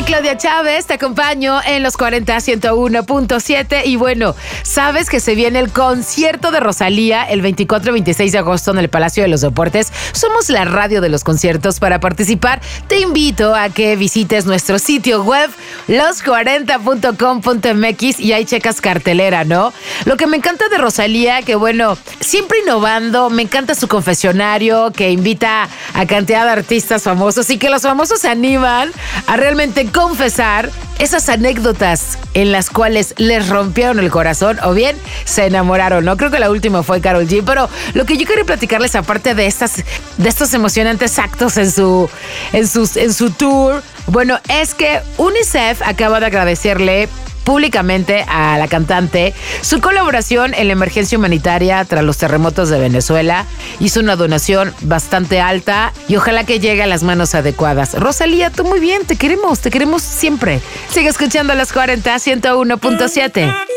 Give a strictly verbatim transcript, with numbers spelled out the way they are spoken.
Claudia Chávez, te acompaño en los cuarenta ciento uno punto siete. Y bueno, sabes que se viene el concierto de Rosalía el veinticuatro y veintiséis de agosto en el Palacio de los Deportes. Somos la radio de los conciertos. Para participar, te invito a que visites nuestro sitio web los cuarenta punto com punto m x y ahí checas cartelera, ¿no? Lo que me encanta de Rosalía, que bueno, siempre innovando, me encanta su confesionario, que invita a cantidad de artistas famosos y que los famosos se animan a realmente confesar esas anécdotas en las cuales les rompieron el corazón o bien se enamoraron, ¿no? Creo que la última fue Karol G, pero lo que yo quería platicarles, aparte de estas, de estos emocionantes actos en su, en sus, en su tour, bueno, es que UNICEF acaba de agradecerle públicamente a la cantante su colaboración en la emergencia humanitaria tras los terremotos de Venezuela. Hizo una donación bastante alta y ojalá que llegue a las manos adecuadas. Rosalía, tú muy bien, te queremos, te queremos siempre. Sigue escuchando a los cuarenta ciento uno punto siete.